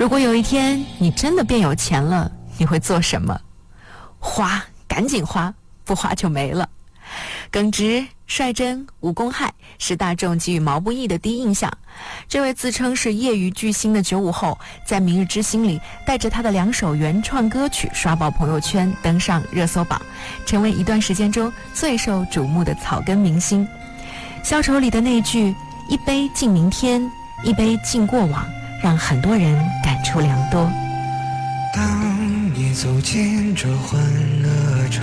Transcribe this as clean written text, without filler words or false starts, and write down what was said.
如果有一天你真的变有钱了，你会做什么？花，赶紧花，不花就没了。耿直、率真、无公害是大众给予毛不易的第一印象。这位自称是业余巨星的95后，在《明日之星》里带着他的2首原创歌曲刷爆朋友圈，登上热搜榜，成为一段时间中最受瞩目的草根明星。消愁里的那句“一杯敬明天，一杯敬过往”，让很多人感触良多。 当你走进这欢乐场，